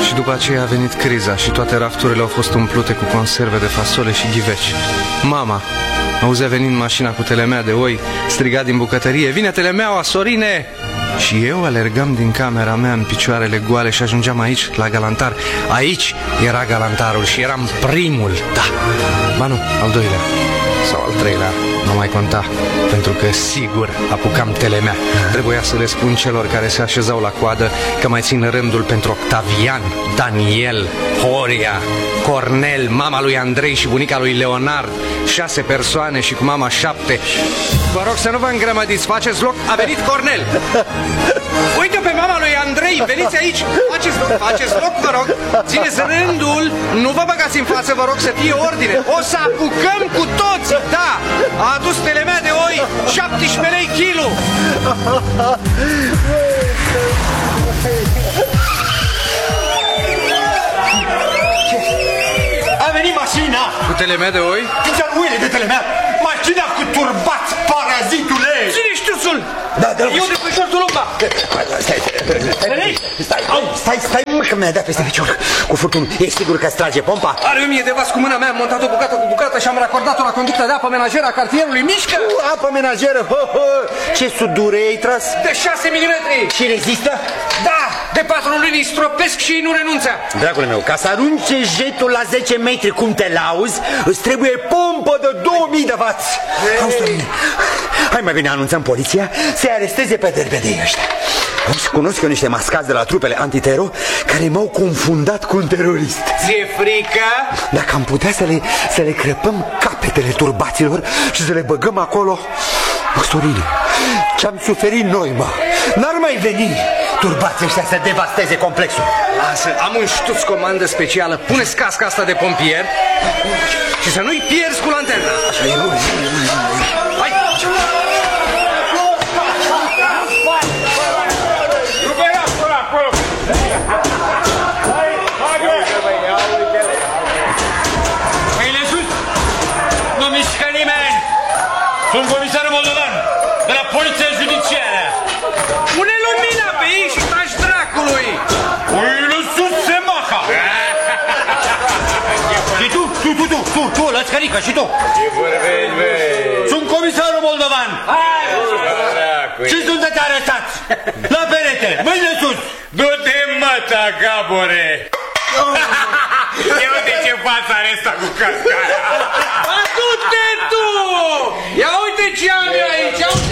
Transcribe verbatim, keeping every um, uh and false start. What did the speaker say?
Și după aceea a venit criza și toate rafturile au fost umplute cu conserve de fasole și ghiveci. Mama auzea venind mașina cu telemea de oi, striga din bucătărie: vine telemeaua, Sorine! Și eu alergam din camera mea în picioarele goale și ajungeam aici, la galantar. Aici era galantarul și eram primul, da. Ba nu, al doilea sau al treilea, nu mai conta, pentru că sigur apucam telemea. Trebuia să le spun celor care se așezau la coadă că mai țin rândul pentru Octavian, Daniel, Horia, Cornel, mama lui Andrei și bunica lui Leonard. Șase persoane și cu mama șapte. Vă rog să nu vă îngrămădiți, faceți loc, a venit Cornel. Uite pe mama lui Andrei, veniți aici, faceți loc, faceți loc, vă rog. Țineți rândul, nu vă băgați în față, vă rog, să fie ordine. O să apucăm cu toți, da. A adus telemea de oi, șaptesprezece lei kilo. A venit mașina cu telemea de oi? Uite de telemea, mașina cu turbați, parazitule. Cine știuțul? Da, da, eu de picior tulumba. Stai, stai, stai, stai, mă, că mi-a dat peste picior cu furtunul. E sigur că strage pompa? Are o mie de vas cu mâna mea, am montat-o bucată cu bucată și am racordat-o la conducta de apă menajeră a cartierului. Mișcă! Uh, apă menajeră, ho, ho. Ce sudure ai tras? De șase milimetri. Și rezistă? Da, de patru luni îi stropesc și ei nu renunță. Dragul meu, ca să arunce jetul la zece metri cum te lauzi, îți trebuie pompă de două mii de vați. Hai mai bine, anunțăm poliția să-i aresteze pe derbedei ăștia. Cunosc eu niște mascați de la trupele antitero care m-au confundat cu un terorist. Ți-e frică? Dacă am putea să le, să le crăpăm capetele turbaților și să le băgăm acolo. Mă, Sorine, ce-am suferit noi, mă. N-ar mai veni turbații ăștia să devasteze complexul. Lasă, am un ștuț comandă specială. Pune-ți casca asta de pompier și să nu-i pierzi cu lanterna. Așa e, bun. Hai! Mâinile sus! Nu mișcă nimeni! Sunt comisarul Moldovan, de la Poliția Judiciară. Pune lumina pe ei și tragi dracului! Mâinile sus, Semaha! Și tu, tu, tu, tu, tu, tu, lăscărică, și tu! Ce vorbești, băi? Sunt comisarul Moldovan! Hai! Și sunteți arestați! La perete, mâinile sus! Du-te, măta, Gabore! Ia uite ce față are ăsta cu casca! Du-te tu! Ia uite ce am eu aici!